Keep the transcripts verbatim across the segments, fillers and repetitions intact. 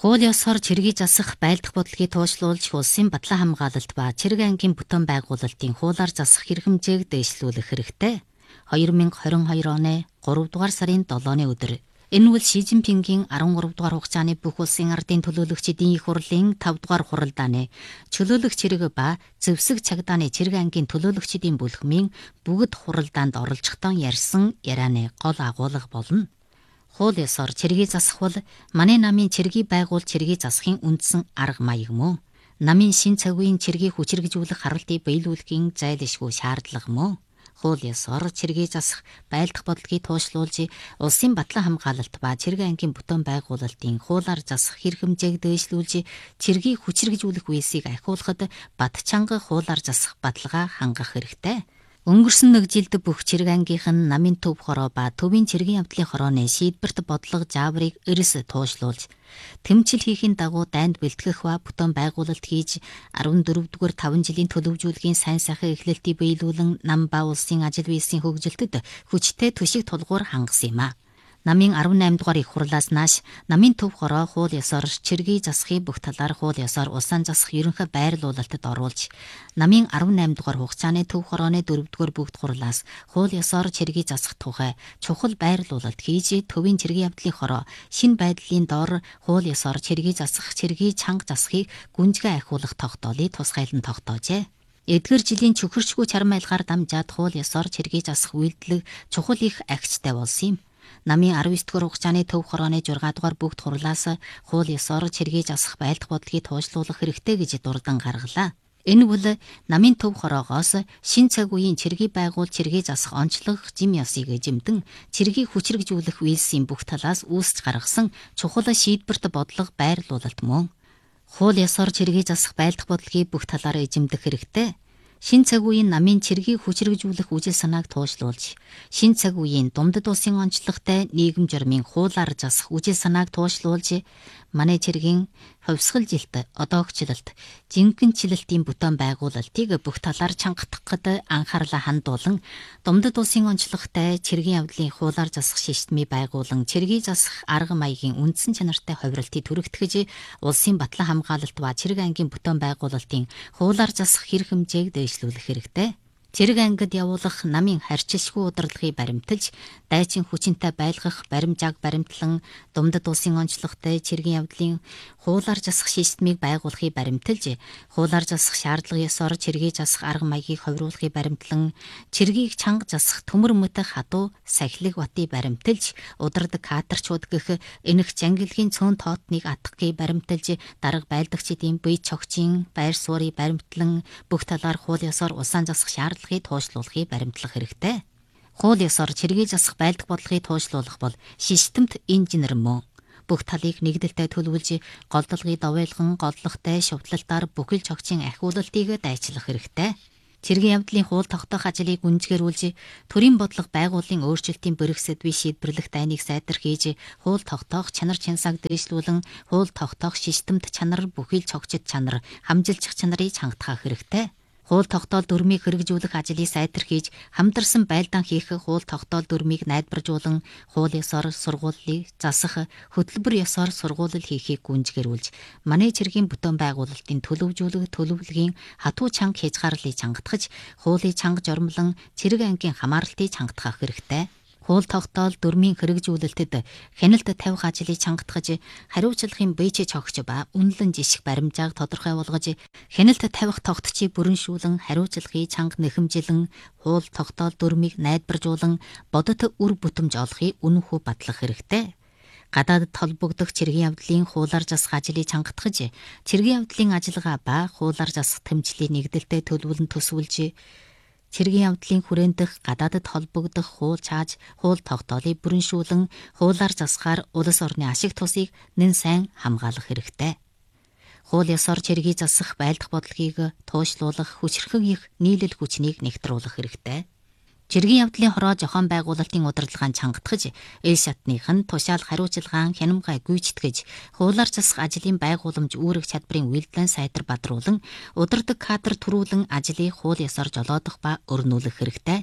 Хууль ёсоор цэргийг засах байлдах бодлогыг туушлуулж улсын батлан хамгаалалт ба цэрэг ангийн бүтээн байгуулалтын хуулиар засах хэрэг хэмжээг дээшлүүлэх хэрэгтэй. две тысячи двадцать two оны гурав дугаар сарын долооны өдөр. Энэ үл Ши Цзиньпингийн арван гурав дугаар хугацааны бүх улсын ардын төлөөлөгчдийн их хурлын тавд дугаар хуралдааны чөлөөлөх цэрэг ба зэвсэг цагдааны цэрэг ангийн төлөөлөгчдийн бүлхмийн бүгд хуралдаанд оролцохдоо ярьсан ярианы гол агуулга болно. Хууль ёсоор цэргийг засах бол манай намын цэргийг байгуул цэргийг засахын үндсэн арга маяг мөн. Намын шин цаг үеийн цэргийг хүчирхэгжүүлэх харалтыг биелүүлэхийн зайлшгүй шаардлага мөн. Хууль ёсоор цэргийг засах байлдах бодлогыг туушлуулж улсын батлан хамгаалалт ба цэрэг ангийн бүтээн байгуулалтын хуулиар засах хэрэг хэмжээг дээшлүүлж цэргийг хүчирхэгжүүлэх үйлсийг ахиулахад бат чанга хуулиар засах баталгаа хангах хэрэгтэй. Өнгөрсөн нэг жилд бүх цэрэг ангийнхан намын төв хороо ба төвийн цэргийн явдлын хорооны шийдвэрт бодлого зааврыг эрс туушлуулж тэмцэл хийхин дагуу дайнд бэлтгэх ба бүтээн байгуулалт хийж арван дөрөвдүгээр таван жилийн төлөвлөжүүлгийн сайн сайхан эхлэлтийг биелүүлэн нам ба улсын ажил үйлсийн хөгжилтөд хүчтэй төшиг тулгуур хангасан юм а. Намын арван наймд дугаар их хурлаас нааш намын төв хороо хууль ёсоор цэргийг засахын бүх талаар хууль ёсоор улаан засах ерөнхий байрлуулалтад оруулж намын арван наймд дугаар хугацааны төв хорооны дөрөвдүгээр бүгд хурлаас хууль ёсоор цэргийг засах тухай чухал байрлуулалт хийж төвийн цэргийн явдлын хороо шинэ байдлын доор хууль ёсоор цэргийг засах цэргийг чанга засахыг гүнзгий ахиулах тогтоолыг тусгайлан тогтоожээ. Эдгээр жилийн чөхөрчгүй чарам айлгаар дамжаад хууль ёсоор цэргийг засах үйлдэл чухал их агчтай болсон юм. Намын арван девь дугаар хугацааны төв хорооны зургаан дугаар бүгд хурлаас хууль ёсоор цэргийг засах байлдах бодлогыг туушлуулах хэрэгтэй гэж дурдан гаргалаа. Энэ бол намын төв хороогоос шин цаг үеийн цэргийг байгуул цэргийг засах онцлог зэм ёсыг эзэмдэн цэргийг хүчирхэгжүүлэх үйлсийн бүх талаас үүсч гаргасан чухал шийдвэрт бодлого байрлуулалт мөн. Хууль ёсоор цэргийг засах байлдах бодлогыг бүх талаараа эзэмдэх хэрэгтэй. Шин цаг үеийн намын цэргийг хүчирхэгжүүлэх үжил санааг туушлуулж, шин цаг үеийн Думдад улсын онцлогтой нийгэм журмын хуулиар засах үжил санааг туушлуулж, манай цэргийн хувьсгалжилт, одоогчлалт, жинхэнэчлэлтийн бүтээн байгуулалтыг бүх талаар чангатгахад анхаарлаа хандуулан, Думдад улсын онцлогтой цэргийн явдлын хуулиар засах системийг байгуулан, цэргийг засах арга маягийн үндсэн чанартай хувиралтыг түрэгтгэж, улсын батлан хамгаалалт ба цэрэг ангийн бүтээн байгуулалтын хуулиар засах хэрэг хэмжээг дээшлүүлэх хэрэгтэй. Цэрэг ангид явуулах намын харьцшгүй удирдлагыг баримталж, дайчин хүчинтэй байлгах баримжааг баримтлан, Думдад улсын онцлогтой цэргийн явдлын хуулиар засах системийг байгуулахыг баримталж, хуулиар засах шаардлага ёсоор цэргийг засах арга маягийг хувируулахыг баримтлан, цэргийг чанга засах төмөр мөтөх хадуу сахилэг батыг баримталж, удирдаг кадрчууд гэх энэх жангилгийн цөөн тоотныг атгахыг баримталж, дарга байлдагчдын бие цогцын байр суурийг баримтлан, бүх талаар хууль ёсоор улаан засах шаардлага туушлуулахыг баримтлах хэрэгтэй. Хууль ёсоор цэргийг засах байлдах бодлогыг туушлуулах бол системт инженер мөн. Бүх талыг нэгдэлтэй төлөвлөж, голдолгыг довойлгон голлогтой шувтлалтаар бүхэл цогцын ахиулалтыг дайчлах хэрэгтэй. Цэргийн явдлын хууль тогтоох ажлыг гүнзгийрүүлж, төрийн бодлого байгууллын өөрчлөлтийн бэрхсэд бие шийдвэрлэх дайныг сайтар хийж, хууль тогтоох чанар чансааг дээшлүүлэн, хууль тогтоох системт чанар бүхэл цогцод чанар, хамжилчих чанарыг чангатгах хэрэгтэй. Хууль тогтоол дүрмийг хэрэгжүүлэх ажлыг сайтар хийж, хамтарсан байлдаан хийх хууль тогтоол дүрмийг найдваржуулан, хууль ёсоор сургуулийг засах, хөтөлбөр ёсоор сургуулил хийхийг гүнзгийрүүлж, манай цэргийн бүтээн байгуулалтын төлөвжүүлэх төлөвлөгийн хатуу чанга хязгаарлалыг чангатгаж, хуулийг чанга жормлон цэрэг ангийн хамаарлтыг чангатгах хэрэгтэй. Хууль тогтоол дүрмийн хэрэгжүүлэлтэд хяналт тавих ажлыг чангатгаж, хариуцлагын бийч цогч ба үнэлэн жишг баримжааг тодорхой болгож, хяналт тавих тогтцыг бүрэншүүлэн, хариуцлагыг чанга нэхэмжилэн, хууль тогтоол дүрмийг найдваржуулан, бодит үр бүтэмж олохыг үнэнхүү батлах хэрэгтэй. Гадаадд холбогдох цэргийн явдлын хуулиар засах ажлыг чангатгаж, цэргийн явдлын ажиллагаа ба хуулиар засах тэмцлийг нэгдэлтэй төлөвлөн төсвөлж, цэргийн явдлын хүрээн дэх гадаадд холбогдох хууль цааж, хууль тогтоолыг бүрэншүүлэн, хуулиар засахаар улс орны ашиг тусыг нэн сайн хамгаалах хэрэгтэй. Хууль ёсоор цэргийг засах байлдах бодлогыг туушлуулах, хүчрхэн их нийлэл хүчнийг нэгтруулах хэрэгтэй. Цэргийн явдлын хороо зохион байгуулалтын удирдлагаан чангатгаж, эл шатных нь тушаал хариуцлагаан хянамгай гүйцэтгэж, хуулиар засах ажлын байгууламж үүрэг чадбарын үйлдэлэн сайтар бадруулан, удирдаг кадр төрүүлэн ажлыг хууль ёсоор жолоодох ба өрнүүлэх хэрэгтэй.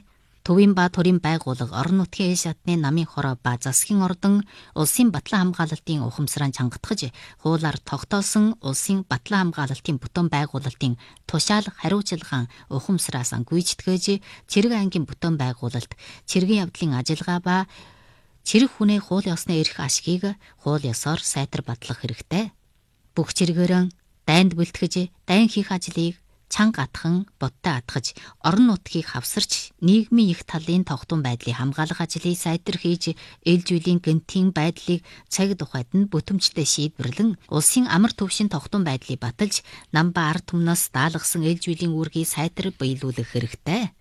Төвийн ба төрийн байгууллага, орон нутгийн ил шатны намын хороо ба засгийн ордон улсын батлан хамгаалалтын ухамсараа чангатгаж, хуулиар тогтоосон улсын батлан хамгаалалтын бүтэн байгуулалтын тушаал хариуцлагын ухамсараас гүйцэтгэж, цэрэг ангийн бүтэн байгуулалт, цэргийн явдлын ажиллагаа ба цэрэг хүнээ хууль ёсны эрх ашгийг хууль ёсоор сайтар батлах хэрэгтэй. Бүх цэргээрэн дайнд бэлтгэж, дайн хийх ажлыг чанга атхан, бодтой атгаж, орон нутгийг хавсарч, нийгмийн их талын тогтун байдлыг хамгаалах ажлыг сайтар хийж, ээлж үеийн гэнэтийн байдлыг цаг тухайд нь бүтэмжтэй шийдвэрлэн, улсын амар төвшин тогтун байдлыг баталж, нам ба ард түмнээс даалгасан ээлж үеийн үүргийг сайтар биелүүлэх хэрэгтэй.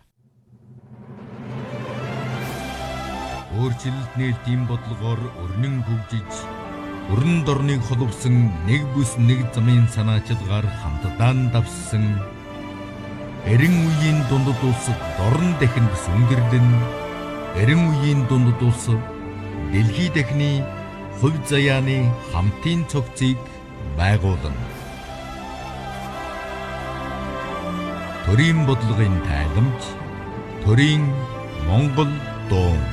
Өөрчлөлт нээлтийн бодлогоор өрнөн хөгжиж, өрн дорныг холбосон нэг бүс нэг замын санаачилгаар хамтдаа давссан эрен үеийн дундад улс дорн дахинд сүнгэрлэн, эрен үеийн дундад улс дэлхий дахины хувь заяаны хамтын цогцыг байгуулна. Төрийн бодлогын тайламж, төрийн Монгол дуу.